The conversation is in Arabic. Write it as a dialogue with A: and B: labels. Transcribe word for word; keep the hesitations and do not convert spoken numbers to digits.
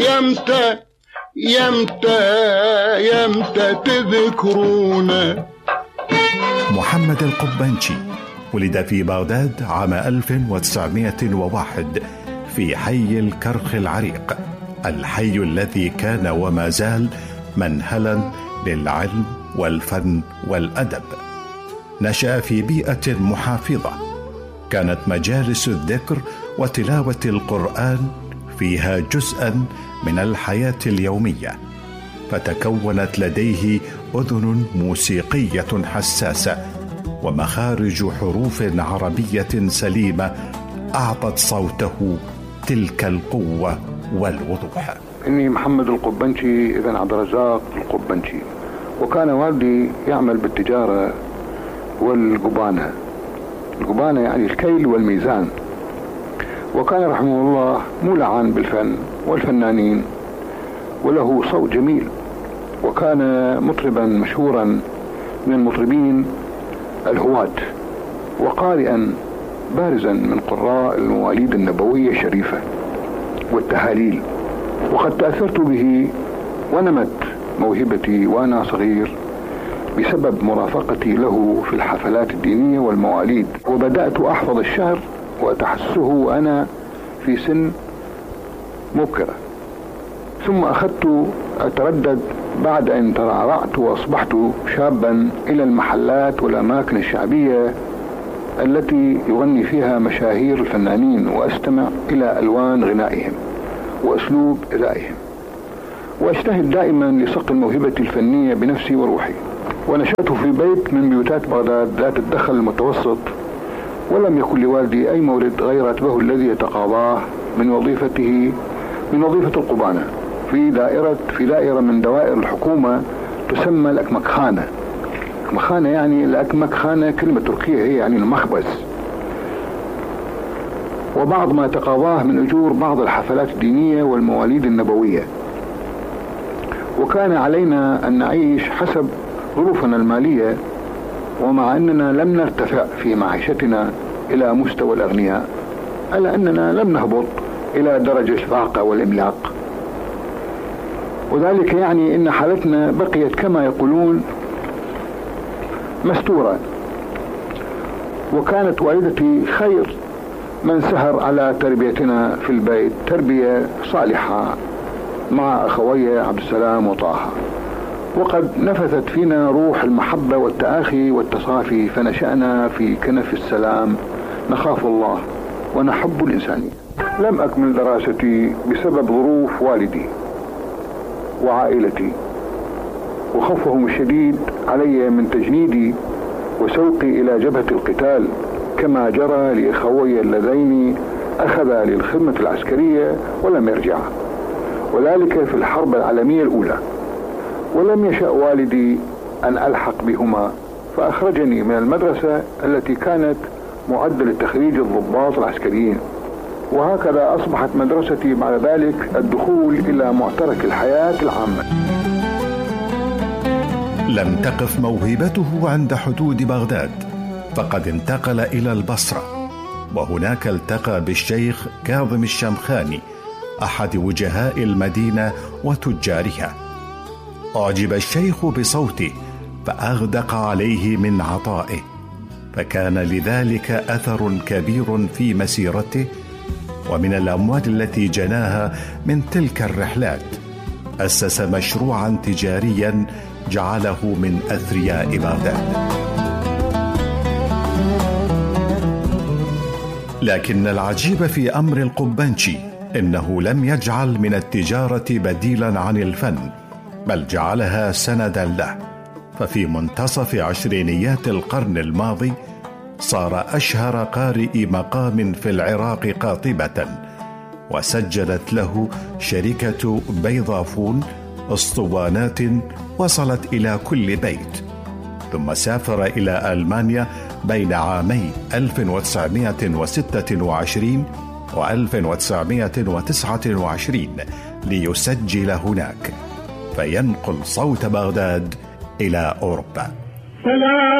A: يمتى يمتى يمتى تذكرونا.
B: محمد القبنشي ولد في بغداد عام ألف وتسعمائة وواحد في حي الكرخ العريق، الحي الذي كان وما زال منهلا للعلم والفن والأدب. نشأ في بيئة محافظة كانت مجالس الذكر وتلاوة القرآن فيها جزءا من الحياة اليومية، فتكونت لديه أذن موسيقية حساسة ومخارج حروف عربية سليمة أعطت صوته تلك القوة والوضوح.
C: إني محمد القبنشي ابن عبد الرزاق القبنشي، وكان والدي يعمل بالتجارة والقبانة. القبانة يعني الكيل والميزان. وكان رحمه الله مولعا بالفن والفنانين، وله صوت جميل، وكان مطربا مشهورا من المطربين الهواة، وقارئا بارزا من قراء المواليد النبوية الشريفة والتهاليل. وقد تأثرت به ونمت موهبتي وأنا صغير بسبب مرافقتي له في الحفلات الدينية والمواليد، وبدأت أحفظ الشعر وأتحسه أنا في سن مبكرة. ثم أخذت أتردد بعد أن ترعرعت وأصبحت شابا إلى المحلات والأماكن الشعبية التي يغني فيها مشاهير الفنانين، وأستمع إلى ألوان غنائهم وأسلوب أدائهم، وأجتهد دائما لصقل موهبتي الفنية بنفسي وروحي. ونشأت في بيت من بيوتات بغداد ذات الدخل المتوسط، ولم يكن لوالدي أي مورد غير راتبه الذي يتقاضاه من وظيفته من وظيفة القبانة في دائرة في دائرة من دوائر الحكومة تسمى الأكمكخانة. الأكمكخانة يعني الأكمكخانة كلمة تركية، هي يعني المخبز. وبعض ما يتقاضاه من أجور بعض الحفلات الدينية والمواليد النبوية. وكان علينا أن نعيش حسب ظروفنا المالية، ومع أننا لم نرتفع في معيشتنا إلى مستوى الأغنياء، ألا أننا لم نهبط إلى درجة الفاقة والإملاق. وذلك يعني أن حالتنا بقيت كما يقولون مستورة. وكانت والدتي خير من سهر على تربيتنا في البيت، تربية صالحة مع أخوي عبد السلام وطه، وقد نفثت فينا روح المحبة والتآخي والتصافي، فنشأنا في كنف السلام، نخاف الله ونحب الإنسانية. لم أكمل دراستي بسبب ظروف والدي وعائلتي وخوفهم الشديد علي من تجنيدي وسوقي إلى جبهة القتال، كما جرى لأخوي اللذين أخذا للخدمة العسكرية ولم يرجعا، وذلك في الحرب العالمية الأولى. ولم يشأ والدي أن ألحق بهما، فأخرجني من المدرسة التي كانت معدة لتخريج الضباط العسكريين. وهكذا أصبحت مدرستي بعد ذلك الدخول إلى معترك الحياة العامة.
B: لم تقف موهبته عند حدود بغداد، فقد انتقل إلى البصرة، وهناك التقى بالشيخ كاظم الشمخاني أحد وجهاء المدينة وتجارها. أعجب الشيخ بصوته فأغدق عليه من عطائه، فكان لذلك أثر كبير في مسيرته. ومن الأموال التي جناها من تلك الرحلات أسس مشروعا تجاريا جعله من أثرياء بغداد. لكن العجيب في أمر القبنشي إنه لم يجعل من التجارة بديلا عن الفن، بل جعلها سندا له. ففي منتصف عشرينيات القرن الماضي صار أشهر قارئ مقام في العراق قاطبة، وسجلت له شركة بيضافون اسطوانات وصلت إلى كل بيت. ثم سافر إلى ألمانيا بين عامي ألف وتسعمائة وستة وعشرين و ألف وتسعمائة وتسعة وعشرين ليسجل هناك، فينقل صوت بغداد إلى أوروبا.